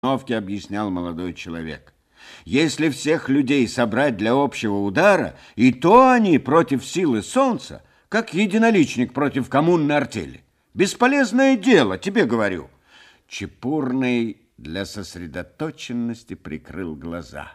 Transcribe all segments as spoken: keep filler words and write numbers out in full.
обстановке объяснял молодой человек. Если всех людей собрать для общего удара, и то они против силы солнца, как единоличник против коммунной артели. Бесполезное дело, тебе говорю. Чепурный для сосредоточенности прикрыл глаза.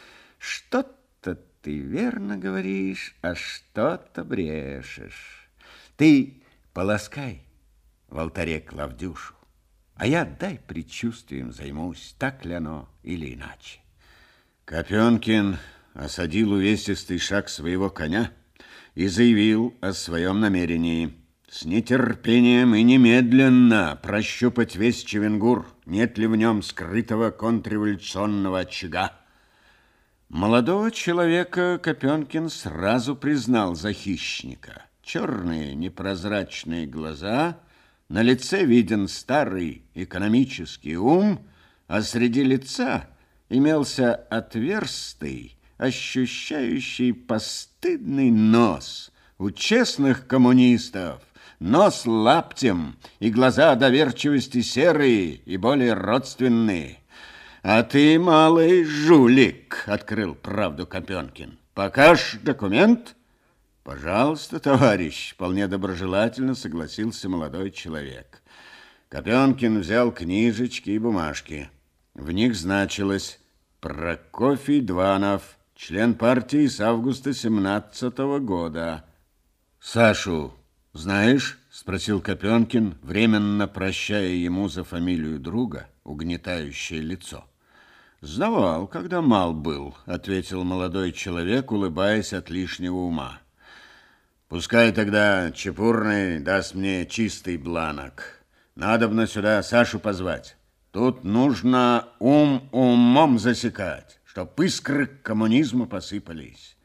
Что-то ты верно говоришь, а что-то брешешь. Ты полоскай в алтаре Клавдюшу, а я дай предчувствием займусь, так ли оно или иначе. Копенкин осадил увесистый шаг своего коня и заявил о своем намерении с нетерпением и немедленно прощупать весь Чевенгур, нет ли в нем скрытого контрреволюционного очага. Молодого человека Копенкин сразу признал за хищника. Черные непрозрачные глаза, на лице виден старый экономический ум, а среди лица имелся отверстый, ощущающий постыдный нос. У честных коммунистов нос лаптем и глаза доверчивости серые и более родственные. А ты, малый жулик, открыл правду Копенкин. Покажь документ? Пожалуйста, товарищ, вполне доброжелательно согласился молодой человек. Копенкин взял книжечки и бумажки. В них значилось: Прокофий Дванов, член партии с августа семнадцатого года. Сашу знаешь? Спросил Копенкин, временно прощая ему за фамилию друга угнетающее лицо. Знавал, когда мал был, ответил молодой человек, улыбаясь от лишнего ума. Пускай тогда Чепурный даст мне чистый бланок. Надобно сюда Сашу позвать. Тут нужно ум умом засекать, чтоб искры к коммунизму посыпались.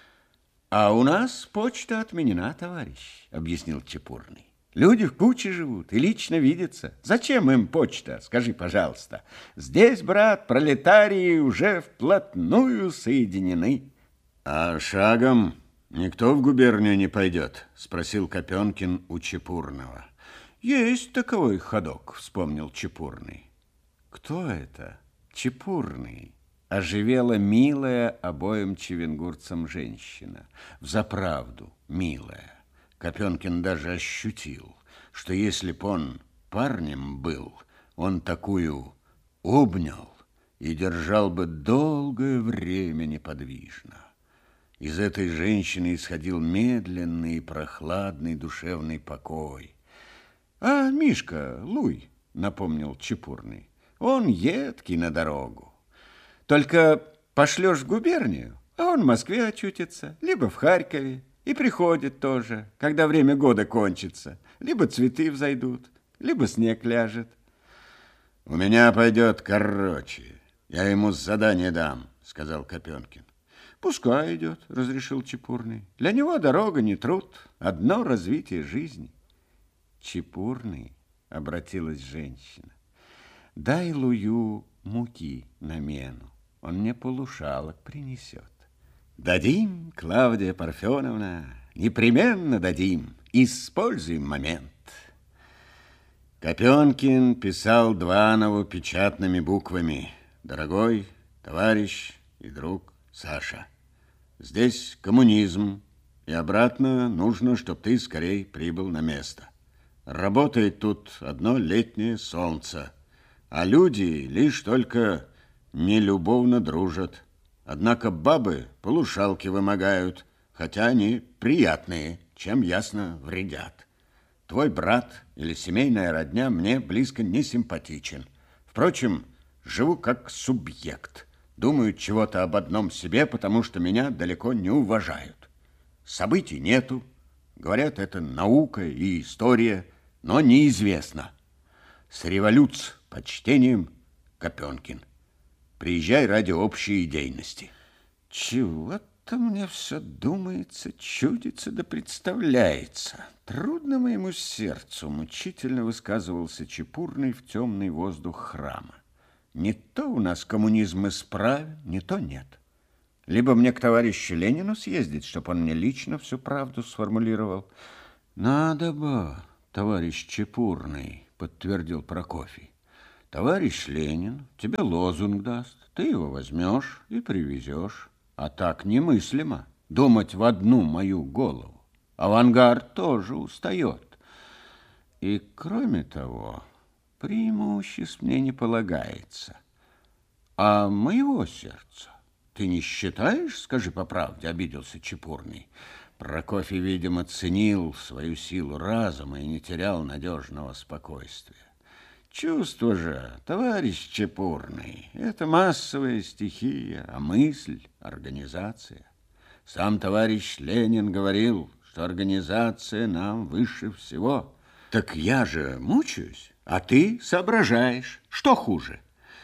А у нас почта отменена, товарищ, объяснил Чепурный. Люди в куче живут и лично видятся. Зачем им почта, скажи, пожалуйста? Здесь, брат, пролетарии уже вплотную соединены. А шагом никто в губернию не пойдет, спросил Копенкин у Чепурного. Есть таковой ходок, вспомнил Чепурный. Кто это? Чепурный. Оживела милая обоим чевенгурцам женщина. Взаправду милая. Копенкин даже ощутил, что если б он парнем был, он такую обнял и держал бы долгое время неподвижно. Из этой женщины исходил медленный и прохладный душевный покой. А Мишка, Луй, напомнил Чепурный, он едкий на дорогу. Только пошлешь в губернию, а он в Москве очутится, либо в Харькове, и приходит тоже, когда время года кончится. Либо цветы взойдут, либо снег ляжет. У меня пойдет короче. Я ему задание дам, сказал Копенкин. Пускай идет, разрешил Чепурный. Для него дорога не труд, одно развитие жизни. Чепурный, обратилась женщина, дай Лую муки на мену, он мне полушалок принесет. Дадим, Клавдия Парфеновна, непременно дадим, используем момент. Копенкин писал Дванову печатными буквами: дорогой товарищ и друг Саша, здесь коммунизм, и обратно нужно, чтобы ты скорей прибыл на место. Работает тут одно летнее солнце, а люди лишь только нелюбовно дружат. Однако бабы полушалки вымогают, хотя они приятные, чем ясно вредят. Твой брат или семейная родня мне близко не симпатичен. Впрочем, живу как субъект. Думаю чего-то об одном себе, потому что меня далеко не уважают. Событий нету. Говорят, это наука и история, но неизвестно. С революцией, почтением, Копенкин. Приезжай ради общей идейности. Чего-то мне все думается, чудится да представляется. Трудно моему сердцу, мучительно высказывался Чепурный в темный воздух храма. Не то у нас коммунизм исправен, не то нет. Либо мне к товарищу Ленину съездить, чтобы он мне лично всю правду сформулировал. Надо бы, товарищ Чепурный, подтвердил Прокофий. Товарищ Ленин тебе лозунг даст, ты его возьмешь и привезешь. А так немыслимо думать в одну мою голову. Авангард тоже устает. И кроме того, преимуществ мне не полагается. А моего сердца ты не считаешь, скажи по правде, обиделся Чепурный. Прокофий, видимо, ценил свою силу разума и не терял надежного спокойствия. Чувство же, товарищ Чепурный, это массовая стихия, а мысль – организация. Сам товарищ Ленин говорил, что организация нам выше всего. Так я же мучаюсь, а ты соображаешь. Что хуже?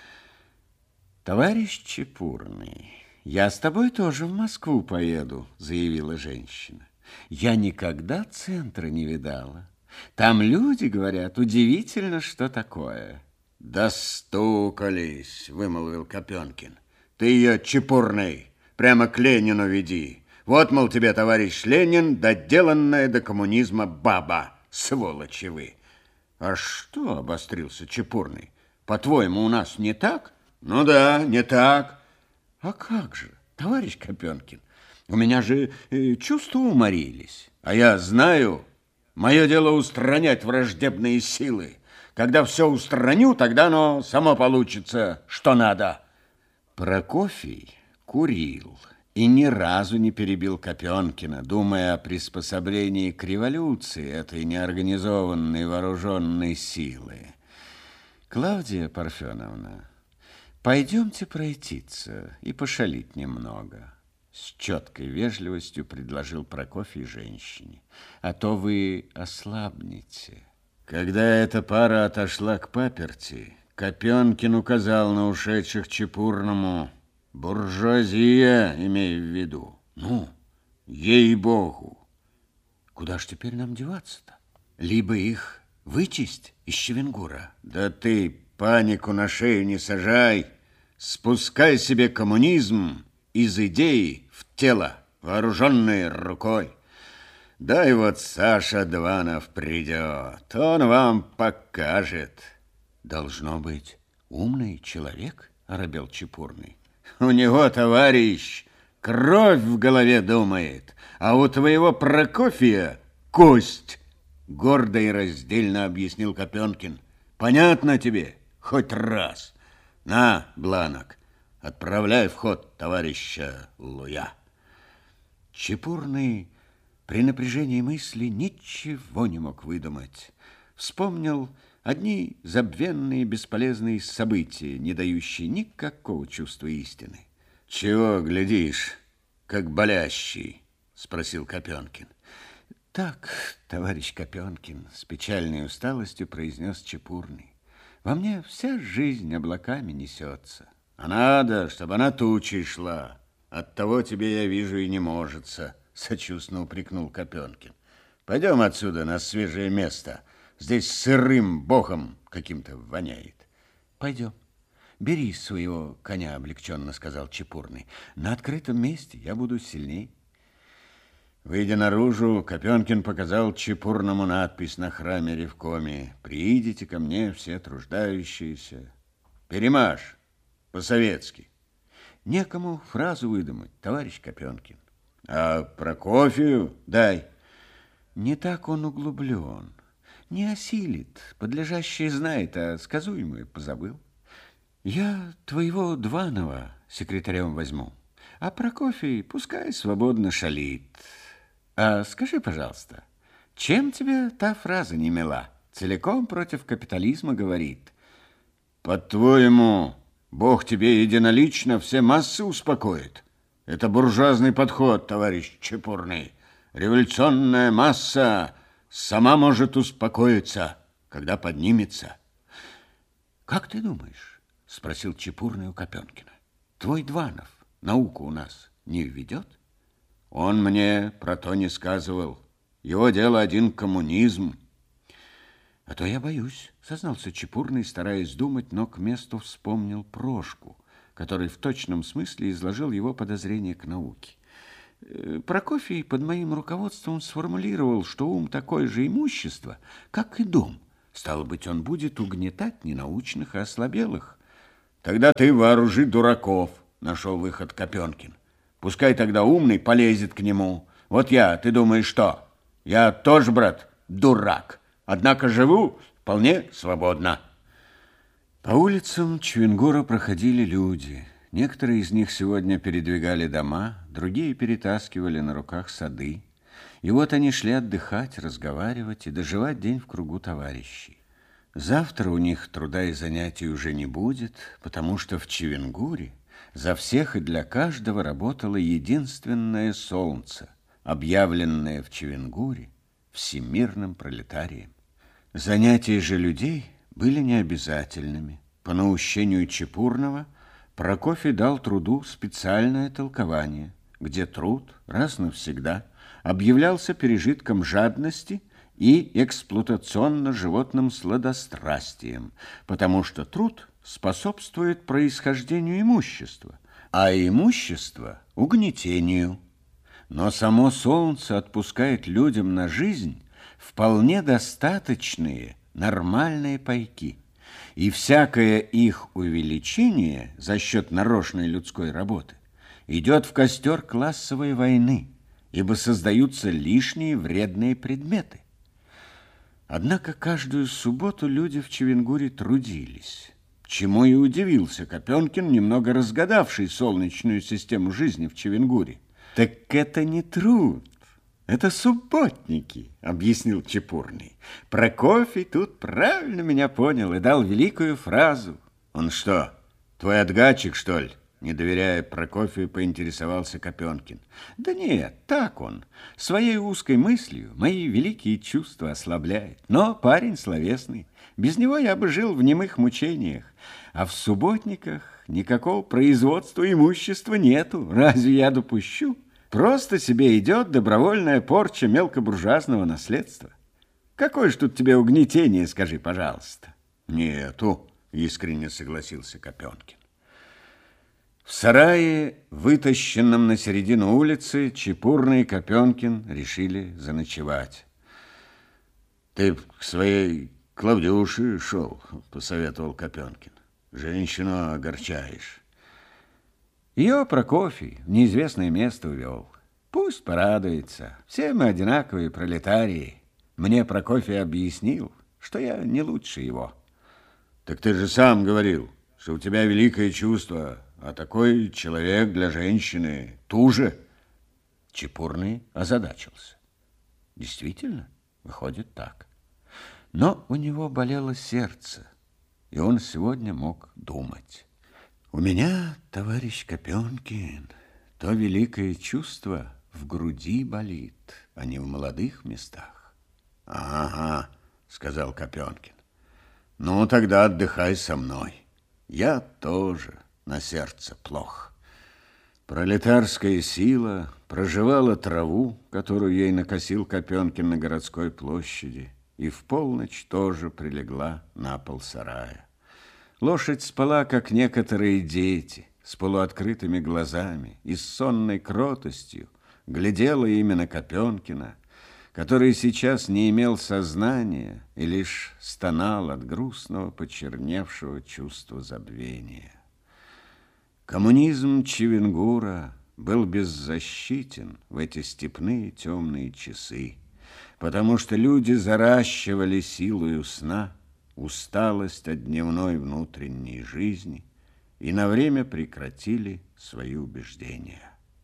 Товарищ Чепурный, я с тобой тоже в Москву поеду, заявила женщина. Я никогда центра не видала. Там люди говорят, удивительно, что такое. Достукались, вымолвил Копенкин. Ты ее, Чепурный, прямо к Ленину веди. Вот, мол, тебе, товарищ Ленин, доделанная до коммунизма баба. Сволочи вы. А что, обострился Чепурный, по-твоему, у нас не так? Ну да, не так. А как же, товарищ Копенкин, у меня же э, чувства уморились. А я знаю... Мое дело устранять враждебные силы. Когда все устраню, тогда оно само получится, что надо. Прокофий курил и ни разу не перебил Копенкина, думая о приспособлении к революции этой неорганизованной вооруженной силы. Клавдия Парфеновна, пойдемте пройтиться и пошалить немного. С четкой вежливостью предложил Прокофий женщине. А то вы ослабнете. Когда эта пара отошла к паперти, Копенкин указал на ушедших Чепурному. Буржуазия, имею в виду. Ну, ей-богу. Куда ж теперь нам деваться-то? Либо их вычесть из Чевенгура. Да ты панику на шею не сажай. Спускай себе коммунизм из идеи в тело, вооруженной рукой. Да и вот Саша Дванов придет, он вам покажет. Должно быть умный человек, оробел Чепурный. У него, товарищ, кровь в голове думает, а у твоего Прокофия кость, гордо и раздельно объяснил Копенкин. Понятно тебе? Хоть раз. На, бланок. Отправляй в ход товарища Луя. Чепурный при напряжении мысли ничего не мог выдумать. Вспомнил одни забвенные бесполезные события, не дающие никакого чувства истины. Чего глядишь, как болящий? Спросил Копенкин. Так, товарищ Копенкин, с печальной усталостью произнес Чепурный. Во мне вся жизнь облаками несется. А надо, чтобы она тучей шла. Оттого тебе, я вижу, и не можется, сочувственно упрекнул Копенкин. Пойдем отсюда на свежее место. Здесь сырым богом каким-то воняет. Пойдем. Бери своего коня, облегченно сказал Чепурный. На открытом месте я буду сильней. Выйдя наружу, Копенкин показал Чепурному надпись на храме Ревкоме. «Приидите ко мне, все труждающиеся». Перемажь, по-советски. Некому фразу выдумать, товарищ Копенкин. А Прокофию дай. Не так он углублен, не осилит, подлежащее знает, а сказуемое позабыл. Я твоего Дванова секретарем возьму, а Прокофий пускай свободно шалит. А скажи, пожалуйста, чем тебе та фраза не мила? Целиком против капитализма говорит. По-твоему, Бог тебе единолично все массы успокоит? Это буржуазный подход, товарищ Чепурный. Революционная масса сама может успокоиться, когда поднимется. Как ты думаешь, спросил Чепурный у Копенкина, твой Дванов науку у нас не введет? Он мне про то не сказывал. Его дело один коммунизм. А то я боюсь, сознался Чепурный, стараясь думать, но к месту вспомнил Прошку, который в точном смысле изложил его подозрения к науке. Прокофий под моим руководством сформулировал, что ум такое же имущество, как и дом, Стало быть, он будет угнетать ненаучных и ослабелых. Тогда ты вооружи дураков, нашел выход Копенкин. Пускай тогда умный полезет к нему. Вот я, ты думаешь, что? Я тоже, брат, дурак. Однако живу вполне свободно. По улицам Чивенгура проходили люди. Некоторые из них сегодня передвигали дома, другие перетаскивали на руках сады. И вот они шли отдыхать, разговаривать и доживать день в кругу товарищей. Завтра у них труда и занятий уже не будет, потому что в Чивенгуре за всех и для каждого работало единственное солнце, объявленное в Чивенгуре всемирным пролетарием. Занятия же людей были необязательными. По наущению Чепурного Прокофий дал труду специальное толкование, где труд раз навсегда объявлялся пережитком жадности и эксплуатационно-животным сладострастием, потому что труд способствует происхождению имущества, а имущество – угнетению. Но само солнце отпускает людям на жизнь вполне достаточные нормальные пайки, и всякое их увеличение за счет нарочной людской работы идет в костер классовой войны, ибо создаются лишние вредные предметы. Однако каждую субботу люди в Чивенгуре трудились, чему и удивился Копенкин, немного разгадавший солнечную систему жизни в Чивенгуре. Так это не труд, это субботники, объяснил Чепурный. Прокофий тут правильно меня понял и дал великую фразу. Он что, твой отгадчик, что ли? Не доверяя Прокофию, поинтересовался Копенкин. Да нет, так он. Своей узкой мыслью мои великие чувства ослабляет. Но парень словесный. Без него я бы жил в немых мучениях. А в субботниках никакого производства имущества нету. Разве я допущу? Просто себе идет добровольная порча мелкобуржуазного наследства. Какое ж тут тебе угнетение, скажи, пожалуйста? Нету, искренне согласился Копенкин. В сарае, вытащенном на середину улицы, Чепурный и Копенкин решили заночевать. Ты к своей Клавдюше шел, посоветовал Копенкин. Женщину огорчаешь. Ее Прокофий в неизвестное место увел. Пусть порадуется. Все мы одинаковые пролетарии. Мне Прокофий объяснил, что я не лучше его. Так ты же сам говорил, что у тебя великое чувство, а такой человек для женщины туже. Чепурный озадачился. Действительно, выходит так. Но у него болело сердце, и он сегодня мог думать. У меня, товарищ Копенкин, то великое чувство в груди болит, а не в молодых местах. Ага, сказал Копенкин. Ну, тогда отдыхай со мной. Я тоже на сердце плохо. Пролетарская сила проживала траву, которую ей накосил Копенкин на городской площади, и в полночь тоже прилегла на пол сарая. Лошадь спала, как некоторые дети, с полуоткрытыми глазами и с сонной кротостью, глядела именно Копенкина, который сейчас не имел сознания и лишь стонал от грустного, почерневшего чувства забвения. Коммунизм Чивенгура был беззащитен в эти степные темные часы, потому что люди заращивали силою сна усталость от дневной внутренней жизни и на время прекратили свои убеждения.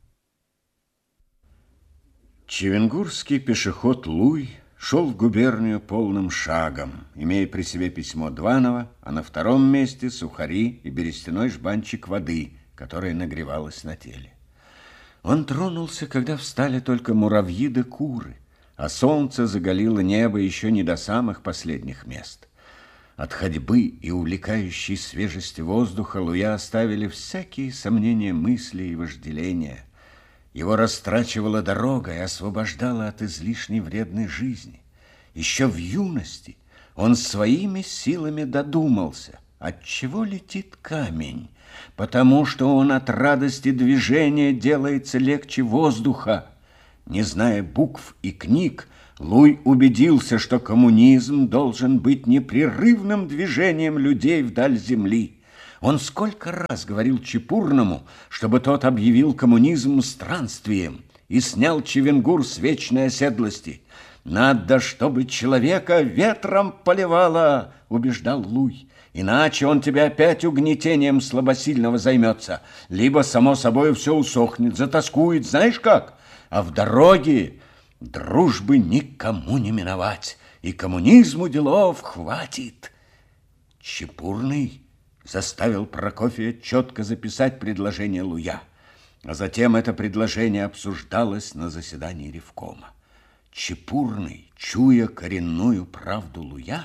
Чивенгурский пешеход Луй шел в губернию полным шагом, имея при себе письмо Дванова, а на втором месте сухари и берестяной жбанчик воды, которая нагревалась на теле. Он тронулся, когда встали только муравьи да куры, а солнце заголило небо еще не до самых последних мест. От ходьбы и увлекающей свежести воздуха Луя оставили всякие сомнения, мысли и вожделения. Его растрачивала дорога и освобождала от излишней вредной жизни. Еще в юности он своими силами додумался, отчего летит камень, потому что он от радости движения делается легче воздуха. Не зная букв и книг, Луй убедился, что коммунизм должен быть непрерывным движением людей вдаль земли. Он сколько раз говорил Чепурному, чтобы тот объявил коммунизм странствием и снял Чевенгур с вечной оседлости. «Надо, чтобы человека ветром поливало», — убеждал Луй. «Иначе он тебя опять угнетением слабосильного займется. Либо, само собой, все усохнет, затоскует, знаешь как? А в дороге дружбы никому не миновать, и коммунизму делов хватит». Чепурный заставил Прокофия четко записать предложение Луя, а затем это предложение обсуждалось на заседании ревкома. Чепурный, чуя коренную правду Луя,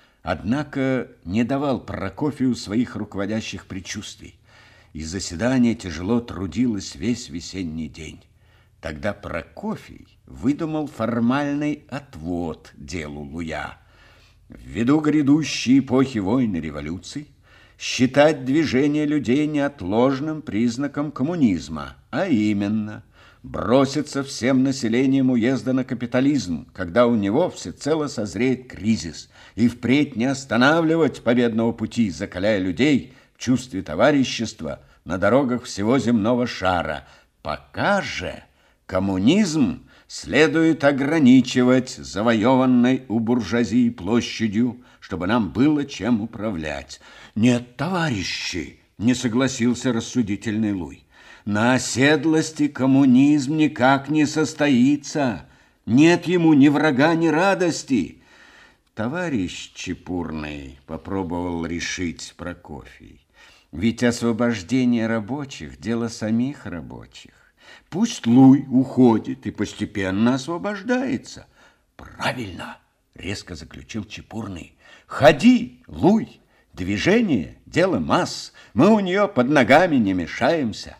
однако не давал Прокофию своих руководящих предчувствий, и заседание тяжело трудилось весь весенний день. Тогда Прокофий выдумал формальный отвод делу Луя. Ввиду грядущей эпохи войн и революций считать движение людей неотложным признаком коммунизма, а именно броситься всем населением уезда на капитализм, когда у него всецело созреет кризис, и впредь не останавливать победного пути, закаляя людей в чувстве товарищества на дорогах всего земного шара. Пока же коммунизм следует ограничивать завоеванной у буржуазии площадью, чтобы нам было чем управлять. Нет, товарищи, не согласился рассудительный Луй. На оседлости коммунизм никак не состоится. Нет ему ни врага, ни радости. Товарищ Чепурный, попробовал решить Прокофий, ведь освобождение рабочих – дело самих рабочих. Пусть Луй уходит и постепенно освобождается. Правильно, резко заключил Чепурный. Ходи, Луй, движение – дело масс, мы у нее под ногами не мешаемся.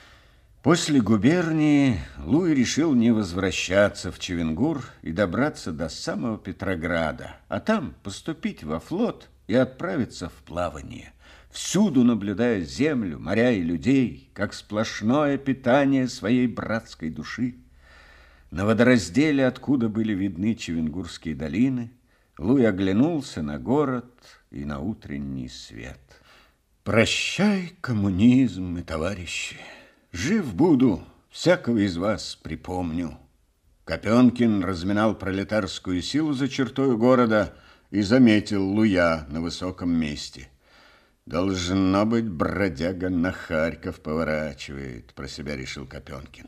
После губернии Луй решил не возвращаться в Чевенгур и добраться до самого Петрограда, а там поступить во флот и отправиться в плавание, всюду наблюдая землю, моря и людей, как сплошное питание своей братской души. На водоразделе, откуда были видны Чевенгурские долины, Луй оглянулся на город и на утренний свет. Прощай, коммунизм и товарищи! Жив буду, всякого из вас припомню. Копенкин разминал пролетарскую силу за чертою города и заметил Луя на высоком месте. Должно быть, бродяга на Харьков поворачивает, про себя решил Копенкин.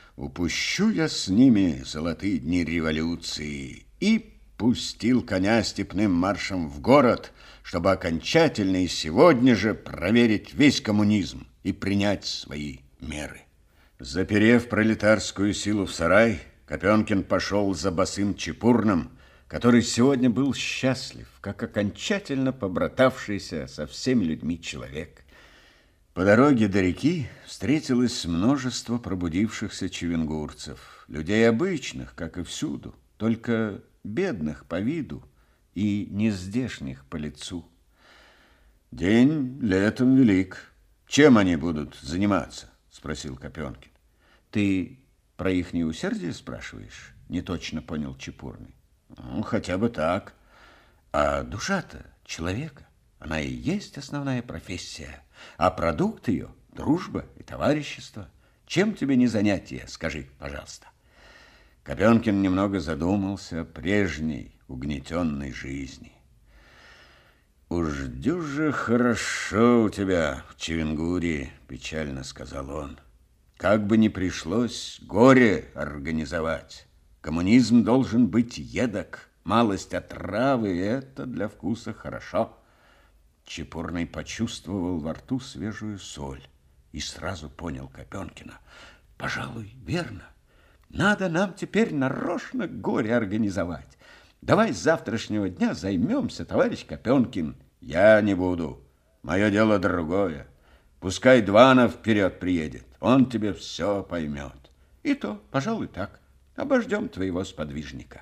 Упущу я с ними золотые дни революции. И пустил коня степным маршем в город, чтобы окончательно и сегодня же проверить весь коммунизм и принять свои меры. Заперев пролетарскую силу в сарай, Копенкин пошел за босым Чепурным, который сегодня был счастлив, как окончательно побратавшийся со всеми людьми человек. По дороге до реки встретилось множество пробудившихся чевенгурцев, людей обычных, как и всюду, только бедных по виду и нездешних по лицу. День летом велик. Чем они будут заниматься? Спросил Копенкин. Ты про их неусердие спрашиваешь? Не точно понял Чепурный. Ну, хотя бы так. А душа-то человека, она и есть основная профессия. А продукт ее – дружба и товарищество. Чем тебе не занятие, скажи, пожалуйста. Копенкин немного задумался о прежней угнетенной жизни. «Уж дюже хорошо у тебя в Чевенгуре», – печально сказал он. «Как бы ни пришлось горе организовать. Коммунизм должен быть едок, малость отравы, это для вкуса хорошо». Чепурный почувствовал во рту свежую соль и сразу понял Копенкина. «Пожалуй, верно. Надо нам теперь нарочно горе организовать. Давай с завтрашнего дня займемся, товарищ Копенкин». «Я не буду. Мое дело другое. Пускай Дванов вперед приедет. Он тебе все поймет». «И то, пожалуй, так. Обождем твоего сподвижника».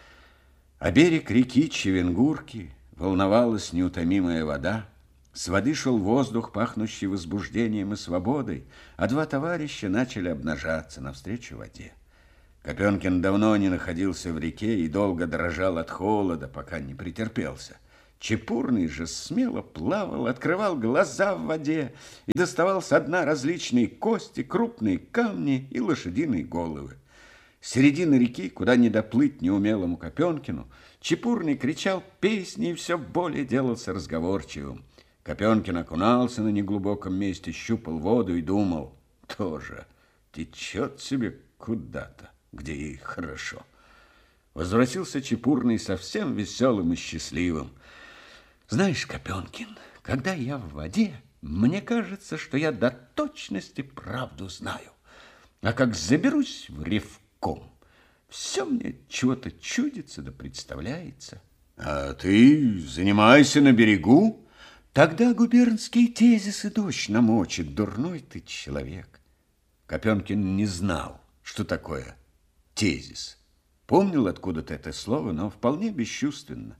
А берег реки Чевенгурки волновалась неутомимая вода. С воды шел воздух, пахнущий возбуждением и свободой, а два товарища начали обнажаться навстречу воде. Копенкин давно не находился в реке и долго дрожал от холода, пока не претерпелся. Чепурный же смело плавал, открывал глаза в воде и доставал со дна различные кости, крупные камни и лошадиные головы. С середины реки, куда не доплыть неумелому Копенкину, Чепурный кричал песни и все более делался разговорчивым. Копенкин окунался на неглубоком месте, щупал воду и думал: тоже течет себе куда-то, где ей хорошо. Возвратился Чепурный совсем веселым и счастливым. Знаешь, Копенкин, когда я в воде, мне кажется, что я до точности правду знаю. А как заберусь в ревком, все мне чего-то чудится да представляется. А ты занимайся на берегу, тогда губернские тезисы дождь намочит, дурной ты человек. Копенкин не знал, что такое тезис. Помнил откуда-то это слово, но вполне бесчувственно.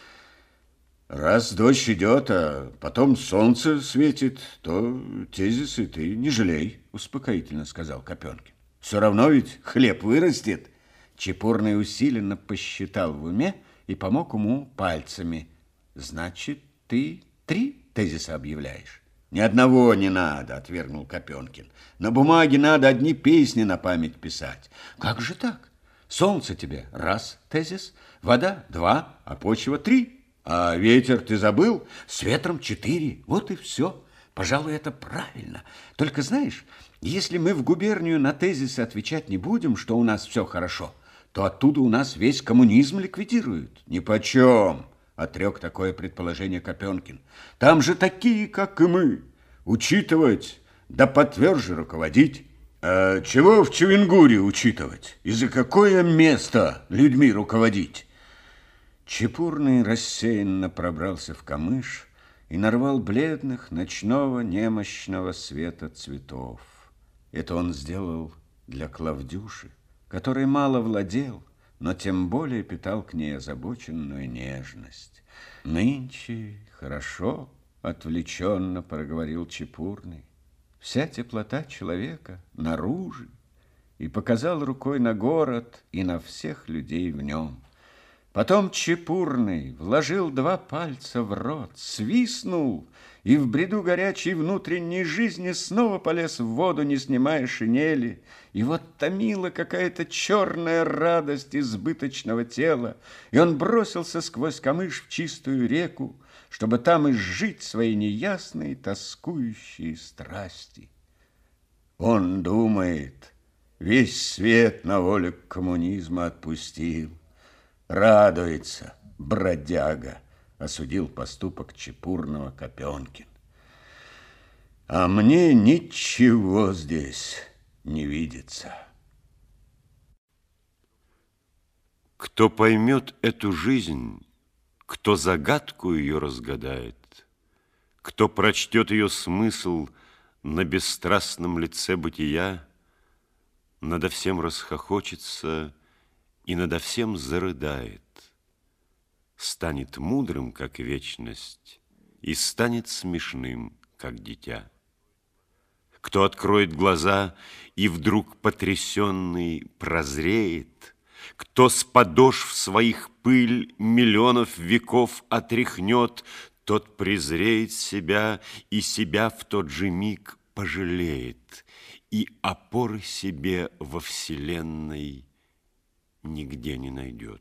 Раз дождь идет, а потом солнце светит, то тезисы ты не жалей, успокоительно сказал Копенкин. Все равно ведь хлеб вырастет. Чепурный усиленно посчитал в уме и помог ему пальцами. Значит, ты три тезиса объявляешь? Ни одного не надо, отвергнул Копенкин. На бумаге надо одни песни на память писать. Как же так? Солнце тебе раз тезис, вода два, а почва три. А ветер ты забыл? С ветром четыре. Вот и все. Пожалуй, это правильно. Только знаешь, если мы в губернию на тезисы отвечать не будем, что у нас все хорошо, то оттуда у нас весь коммунизм ликвидируют. Нипочем, отрек такое предположение Копенкин. Там же такие, как и мы. Учитывать, да потверже руководить. А чего в Чавенгуре учитывать? И за какое место людьми руководить? Чепурный рассеянно пробрался в камыш и нарвал бледных ночного немощного света цветов. Это он сделал для Клавдюши, который мало владел, но тем более питал к ней озабоченную нежность. Нынче хорошо, отвлеченно проговорил Чепурный. Вся теплота человека наружу, и показал рукой на город и на всех людей в нем. Потом Чепурный вложил два пальца в рот, свистнул, и в бреду горячей внутренней жизни снова полез в воду, не снимая шинели. И вот томила какая-то черная радость избыточного тела, и он бросился сквозь камыш в чистую реку, чтобы там изжить свои неясные, тоскующие страсти. Он думает, весь свет на волю коммунизма отпустил. Радуется, бродяга, осудил поступок Чепурного Копенкин. А мне ничего здесь не видится. Кто поймет эту жизнь, кто загадку ее разгадает, кто прочтет ее смысл на бесстрастном лице бытия, надо всем расхохочется и надо всем зарыдает, станет мудрым, как вечность, и станет смешным, как дитя. Кто откроет глаза и вдруг потрясенный прозреет, кто с подошв своих пыль миллионов веков отряхнет, тот презреет себя и себя в тот же миг пожалеет, и опоры себе во вселенной нигде не найдет.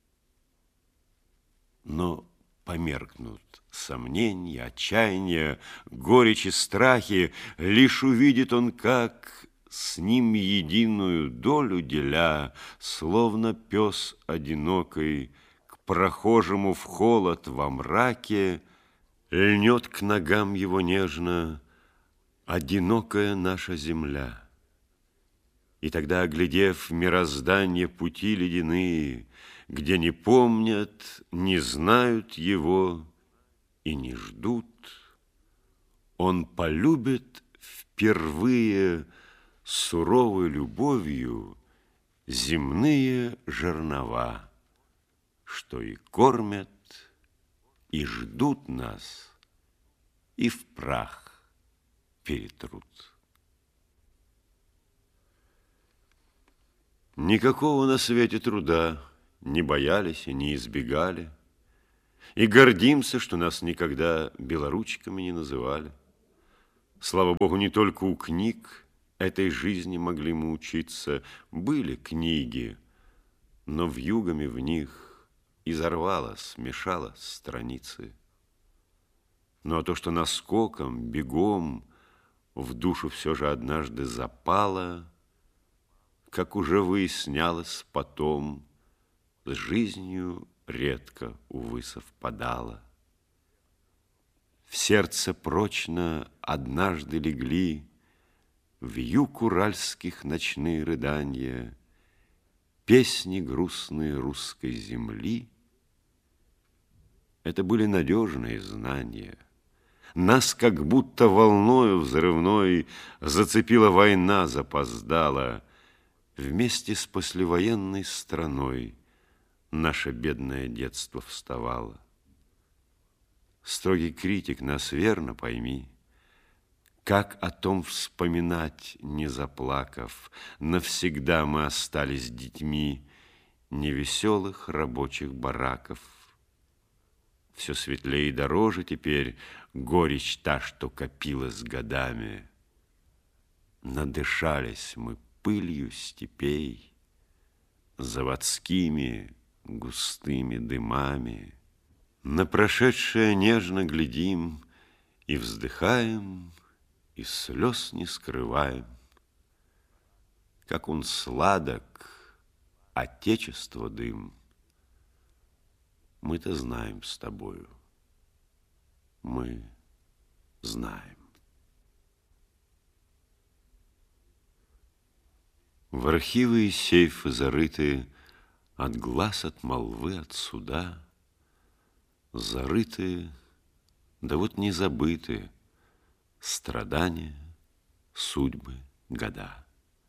Но померкнут сомнения, отчаяния, горечь и страхи, лишь увидит он, как с ним единую долю деля, словно пес одинокий, к прохожему в холод во мраке, льнет к ногам его нежно одинокая наша земля. И тогда, оглядев мироздание пути ледяные, где не помнят, не знают его и не ждут, он полюбит впервые суровой любовью земные жернова, что и кормят, и ждут нас, и в прах перетрут. Никакого на свете труда не боялись и не избегали, и гордимся, что нас никогда белоручками не называли. Слава Богу, не только у книг этой жизни могли мы учиться. Были книги, но вьюгами в них изорвало, смешало страницы. Ну, а то, что наскоком, бегом в душу все же однажды запало, как уже выяснялось потом, с жизнью редко, увы, совпадало. В сердце прочно однажды легли вьюг уральских ночные рыданья, песни грустные русской земли. Это были надежные знания. Нас как будто волною взрывной зацепила война запоздала. Вместе с послевоенной страной наше бедное детство вставало. Строгий критик, нас верно пойми, как о том вспоминать, не заплакав, навсегда мы остались детьми невеселых рабочих бараков. Все светлее и дороже теперь горечь та, что копилась годами. Надышались мы пылью степей, заводскими густыми дымами. На прошедшее нежно глядим и вздыхаем, и слез не скрываем. Как он сладок, отечество дым, мы-то знаем с тобою, мы знаем. В архивы и сейфы зарыты от глаз, от молвы, от суда, зарыты, да вот не забыты страдания, судьбы, года.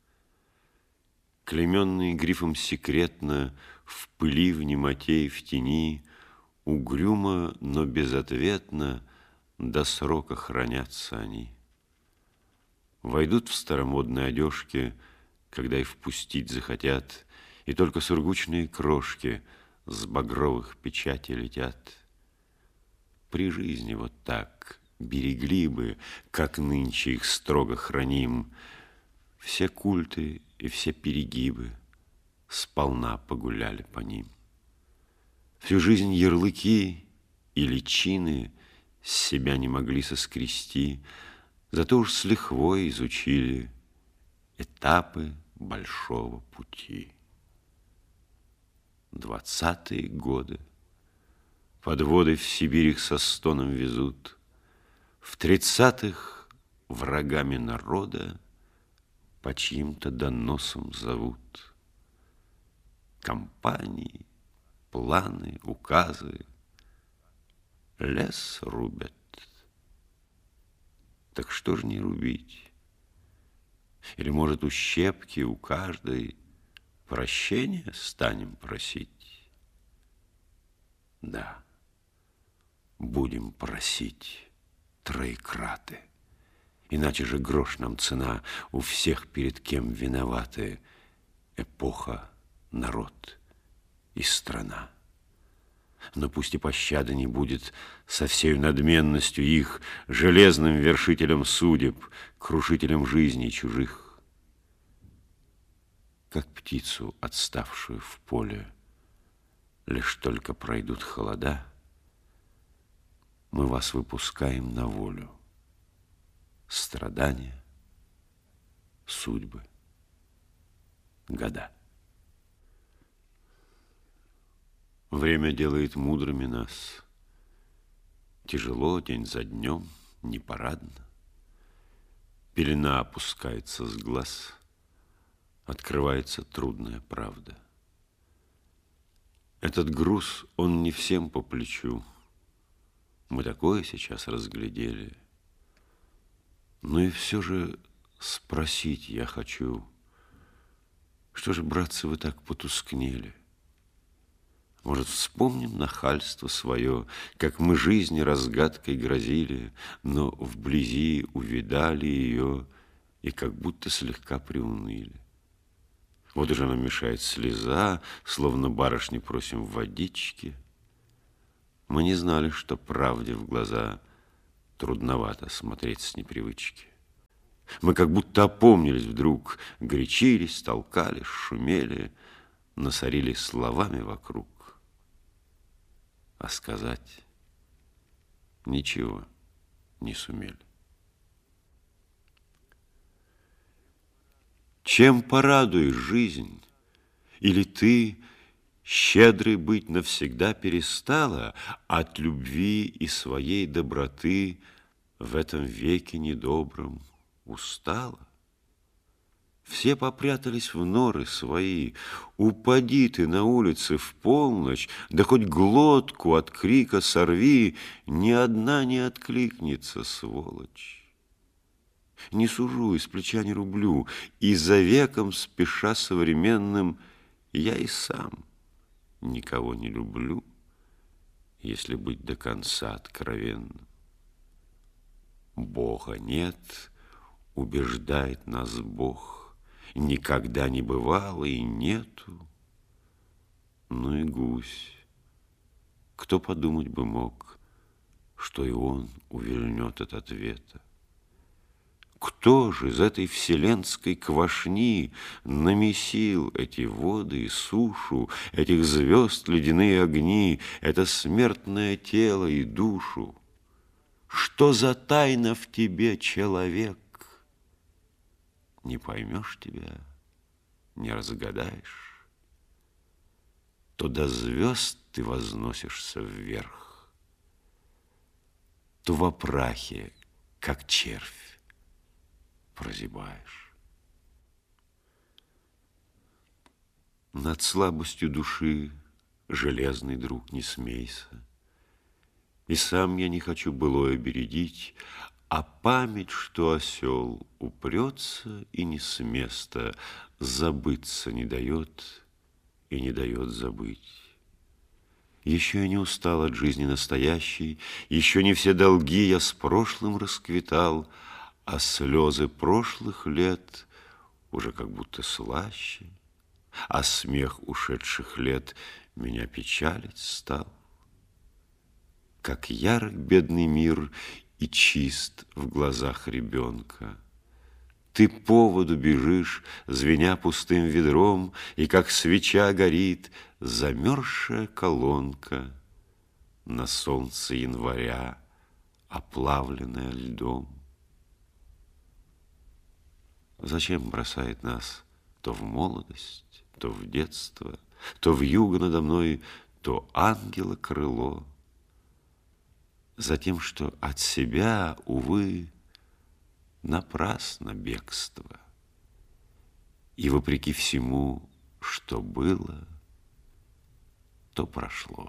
Клейменные грифом секретно, в пыли, в немоте и в тени, угрюмо, но безответно до срока хранятся они. Войдут в старомодной одежке, когда и впустить захотят, и только сургучные крошки с багровых печатей летят. При жизни вот так берегли бы, как нынче их строго храним, все культы и все перегибы сполна погуляли по ним. Всю жизнь ярлыки и личины с себя не могли соскрести, зато уж с лихвой изучили этапы большого пути. Двадцатые годы. Подводы в Сибирь их со стоном везут. В тридцатых врагами народа по чьим-то доносам зовут. Компании, планы, указы, лес рубят. Так что ж не рубить? Или, может, у щепки, у каждой прощения станем просить? Да, будем просить троекраты. Иначе же грош нам цена, у всех перед кем виноваты эпоха, народ и страна. Но пусть и пощады не будет со всею надменностью их, железным вершителем судеб, крушителем жизней чужих. Как птицу, отставшую в поле, лишь только пройдут холода, мы вас выпускаем на волю. Страдания, судьбы, года. Время делает мудрыми нас. Тяжело день за днем, непарадно. Пелена опускается с глаз, открывается трудная правда. Этот груз, он не всем по плечу. Мы такое сейчас разглядели. Но и все же спросить я хочу, что же, братцы, вы так потускнели? Может, вспомним нахальство свое, как мы жизни разгадкой грозили, но вблизи увидали ее и как будто слегка приуныли. Вот уже нам мешает слеза, словно барышни просим водички. Мы не знали, что правде в глаза трудновато смотреть с непривычки. Мы как будто опомнились вдруг, горячились, толкались, шумели, насорили словами вокруг. А сказать ничего не сумели. Чем порадуешь жизнь? Или ты, щедрой быть навсегда перестала, от любви и своей доброты в этом веке недобром устала? Все попрятались в норы свои. Упади ты на улице в полночь, да хоть глотку от крика сорви, ни одна не откликнется, сволочь. Не сужу, из плеча не рублю, и за веком, спеша современным, я и сам никого не люблю, если быть до конца откровенным. Бога нет, убеждает нас Бог, никогда не бывало и нету. Ну и гусь, кто подумать бы мог, что и он увильнет от ответа. Кто же из этой вселенской квашни намесил эти воды и сушу, этих звезд ледяные огни, это смертное тело и душу? Что за тайна в тебе, человек? Не поймешь тебя, не разгадаешь, то до звезд ты возносишься вверх, то во прахе, как червь, прозябаешь. Над слабостью души, железный друг, не смейся. И сам я не хочу былое бередить, а память, что осел упрется и не с места, забыться не дает и не дает забыть. Еще я не устал от жизни настоящей, еще не все долги я с прошлым расквитал, а слезы прошлых лет уже как будто слаще, а смех ушедших лет меня печалить стал. Как ярок бедный мир и чист в глазах ребенка. Ты по воду бежишь, звеня пустым ведром, и как свеча горит замерзшая колонка на солнце января, оплавленная льдом. Зачем бросает нас то в молодость, то в детство, то вьюга надо мной, то ангела крыло? Затем, что от себя, увы, напрасно бегство. И вопреки всему, что было, то прошло.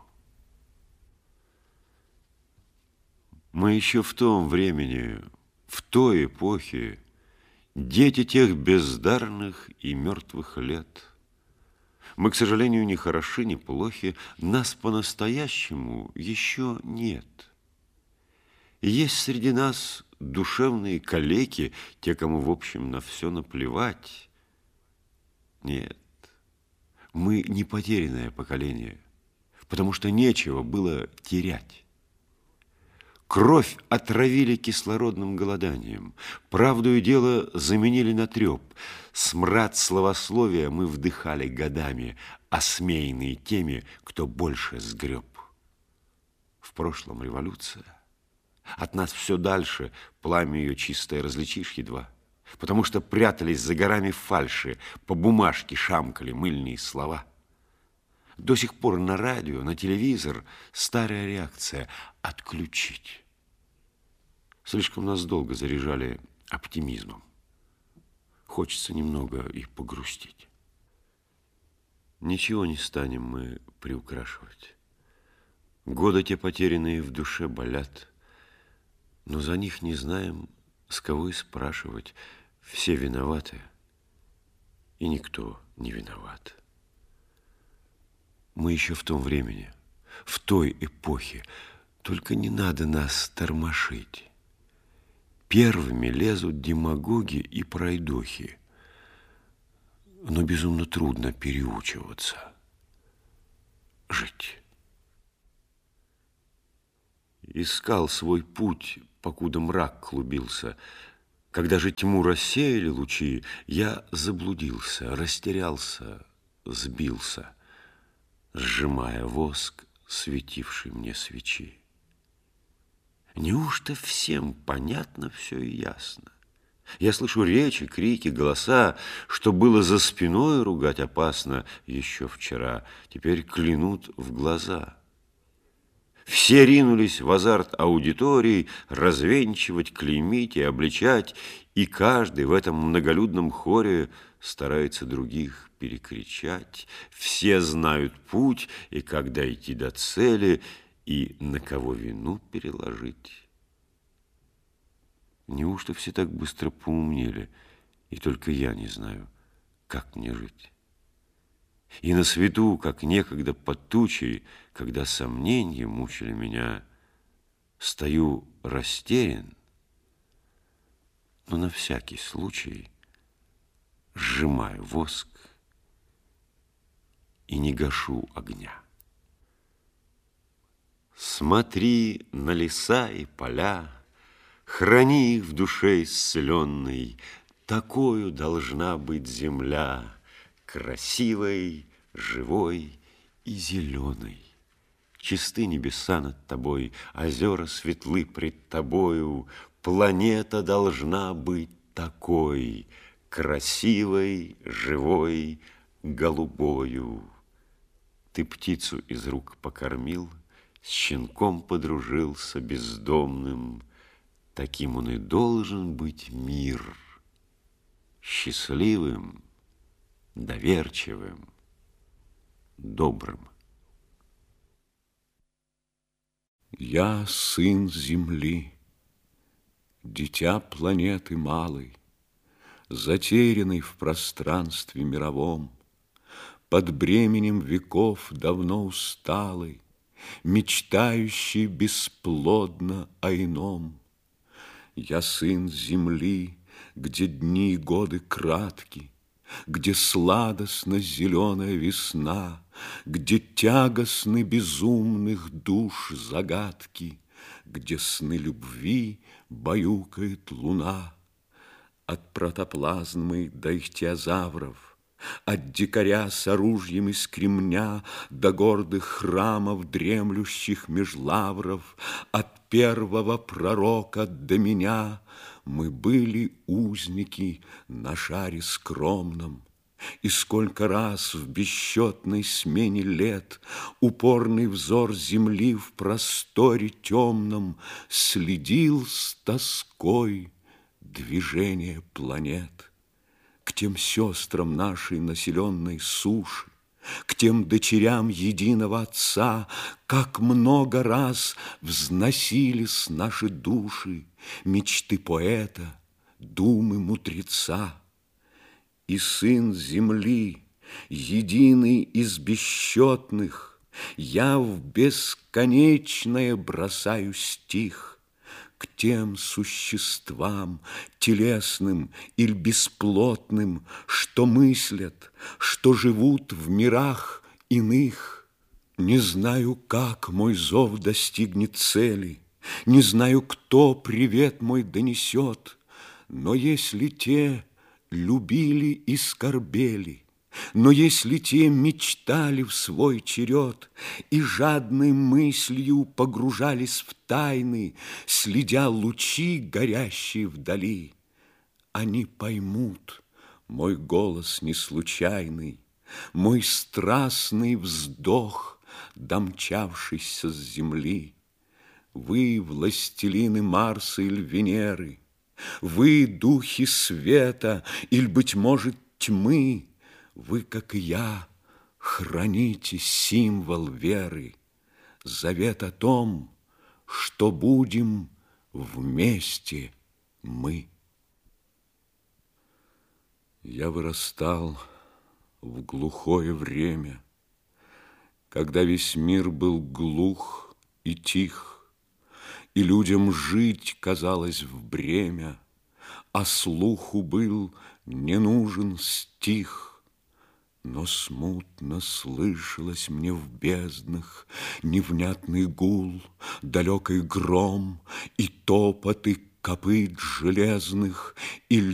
Мы еще в том времени, в той эпохе, дети тех бездарных и мертвых лет. Мы, к сожалению, не хороши, не плохи, нас по-настоящему еще нет. Есть среди нас душевные калеки, те, кому, в общем, на все наплевать. Нет, мы не потерянное поколение, потому что нечего было терять. Кровь отравили кислородным голоданием, правду и дело заменили на треп. Смрад словословия мы вдыхали годами, осмеянные теми, кто больше сгреб. В прошлом революция. От нас все дальше, пламя ее чистое различишь едва, потому что прятались за горами фальши, по бумажке шамкали мыльные слова. До сих пор на радио, на телевизор старая реакция – отключить. Слишком нас долго заряжали оптимизмом. Хочется немного и погрустить. Ничего не станем мы приукрашивать. Годы те потерянные в душе болят, но за них не знаем, с кого и спрашивать. Все виноваты, и никто не виноват. Мы еще в том времени, в той эпохе, только не надо нас тормошить. Первыми лезут демагоги и пройдохи. но безумно трудно переучиваться жить. Искал свой путь, покуда мрак клубился. Когда же тьму рассеяли лучи, я заблудился, растерялся, сбился, сжимая воск, светивший мне свечи. Неужто всем понятно все и ясно? Я слышу речи, крики, голоса, что было за спиной ругать опасно еще вчера, теперь клянут в глаза. Все ринулись в азарт аудитории развенчивать, клеймить и обличать, и каждый в этом многолюдном хоре старается других перекричать. Все знают путь и как дойти до цели, и на кого вину переложить. Неужто все так быстро поумнели, и только я не знаю, как мне жить? И на свету, как некогда под тучей, когда сомнения мучили меня, стою растерян, но на всякий случай сжимаю воск и не гашу огня. Смотри на леса и поля, храни их в душе исцеленной, такою должна быть земля, красивой, живой и зеленой. Чисты небеса над тобой, озера светлы пред тобою, планета должна быть такой, красивой, живой, голубою. Ты птицу из рук покормил, с щенком подружился бездомным, таким он и должен быть мир, счастливым, доверчивым, добрым. Я сын земли, дитя планеты малой, затерянный в пространстве мировом, под бременем веков давно усталый, мечтающий бесплодно о ином. Я сын земли, где дни и годы кратки, где сладостна зеленая весна, где тягостны безумных душ загадки, где сны любви баюкает луна. От протоплазмы до ихтиозавров, от дикаря с оружием из кремня до гордых храмов, дремлющих меж лавров, от первого пророка до меня мы были узники на шаре скромном. И сколько раз в бесчетной смене лет упорный взор земли в просторе темном следил с тоской движение планет. К тем сестрам нашей населенной суши, к тем дочерям единого Отца, как много раз взносились наши души, мечты поэта, думы мудреца. И сын земли, единый из бесчетных, я в бесконечное бросаю стих к тем существам телесным или бесплотным, что мыслят, что живут в мирах иных. Не знаю, как мой зов достигнет цели, не знаю, кто привет мой донесет, но если те любили и скорбели, но если те мечтали в свой черед и жадной мыслью погружались в тайны, следя лучи, горящие вдали, они поймут мой голос неслучайный, мой страстный вздох, домчавшийся с земли. Вы, властелины Марса или Венеры, вы, духи света, или, быть может, тьмы, вы, как и я, храните символ веры, завет о том, что будем вместе мы. Я вырастал в глухое время, когда весь мир был глух и тих, и людям жить казалось в бремя, а слуху был не нужен стих. Но смутно слышалось мне в безднах невнятный гул, далекий гром и топот и копыт железных, и